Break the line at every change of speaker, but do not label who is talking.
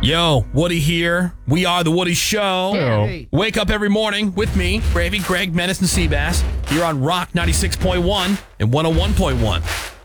Yo, Woody here. We are The Woody Show.
Hey.
Wake up every morning with me, Gravy, Greg, Menace, and Seabass, here on Rock 96.1 and 101.1.